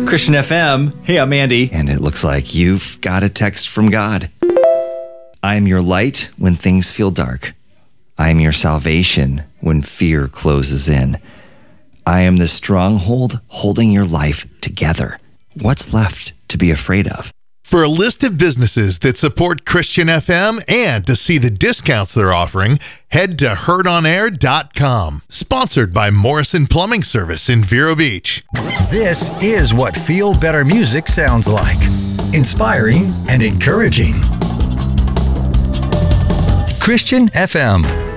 Christian FM. Hey, I'm Andy. And it looks like you've got a text from God. I am your light when things feel dark. I am your salvation when fear closes in. I am the stronghold holding your life together. What's left to be afraid of? For a list of businesses that support Christian FM and to see the discounts they're offering, head to heardonair.com. Sponsored by Morrison Plumbing Service in Vero Beach. This is what Feel Better music sounds like. Inspiring and encouraging. Christian FM.